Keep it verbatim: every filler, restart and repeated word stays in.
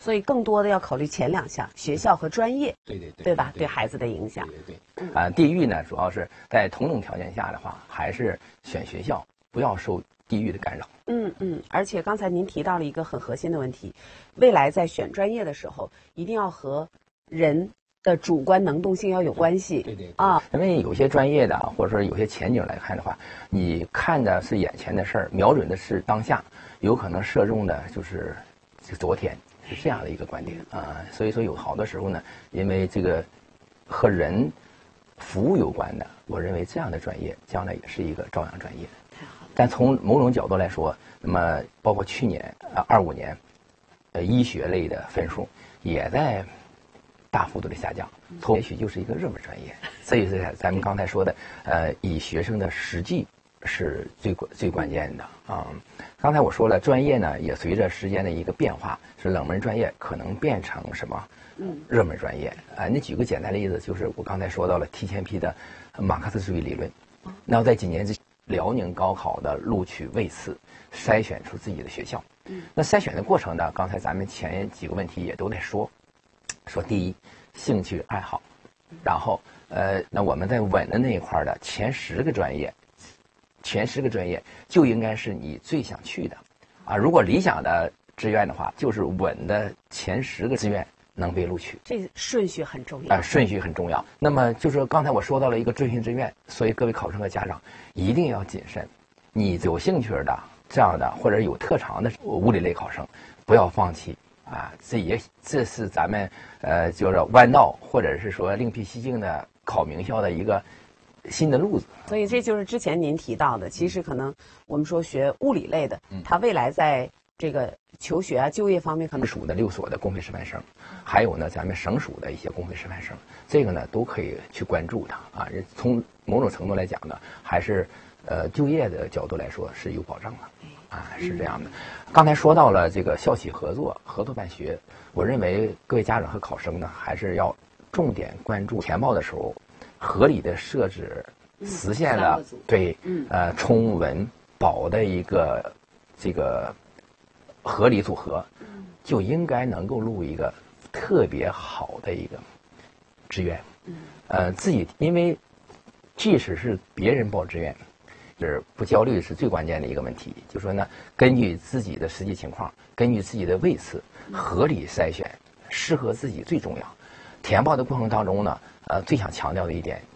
所以更多的要考虑前两项，学校和专业， 对对对， 对吧？对孩子的影响。 对对对，啊，地域呢，主要是在同等条件下的话，还是选学校，不要受地域的干扰。 嗯嗯，而且刚才您提到了一个很核心的问题，未来在选专业的时候，一定要和人的主观能动性要有关系。 对对啊， 因为有些专业的或者说有些前景来看的话，你看的是眼前的事儿，瞄准的是当下，有可能射中的就是昨天，是这样的一个观点啊。所以说有好多时候呢，因为这个和人服务有关的，我认为这样的专业将来也是一个朝阳专业。但从某种角度来说，那么包括去年啊二五年，呃医学类的分数也在大幅度的下降，从也许就是一个热门专业。所以是咱们刚才说的，呃，以学生的实际是最关最关键的啊。刚才我说了，专业呢也随着时间的一个变化，是冷门专业可能变成什么？嗯，热门专业啊。你举个简单的例子，就是我刚才说到了提前批的马克思主义理论。那在几年之前，辽宁高考的录取位次筛选出自己的学校。嗯，那筛选的过程呢，刚才咱们前几个问题也都在说。说第一，兴趣爱好，然后呃，那我们在稳的那一块的前十个专业，前十个专业就应该是你最想去的，啊，如果理想的志愿的话，就是稳的前十个志愿能被录取。 这顺序很重要啊、呃，顺序很重要。那么就是刚才我说到了一个追寻志愿，所以各位考生和家长一定要谨慎。你有兴趣的这样的或者有特长的物理类考生，不要放弃。啊，这也这是咱们呃，就是弯道或者是说另辟蹊径的考名校的一个新的路子。 所以这就是之前您提到的，其实可能我们说学物理类的，他未来在这个求学啊、就业方面，可能属的六所的公费师范生，还有呢咱们省属的一些公费师范生，这个呢都可以去关注它啊。从某种程度来讲呢，还是呃就业的角度来说是有保障的。啊，是这样的。刚才说到了这个校企合作、合作办学，我认为各位家长和考生呢，还是要重点关注填报的时候，合理的设置，实现了、嗯、对，嗯，呃，充文保的一个这个合理组合，就应该能够录一个特别好的一个志愿。嗯，呃，自己因为即使是别人报志愿。是不焦虑是最关键的一个问题，就是说呢，根据自己的实际情况，根据自己的位次，合理筛选适合自己最重要。填报的过程当中呢，呃，最想强调的一点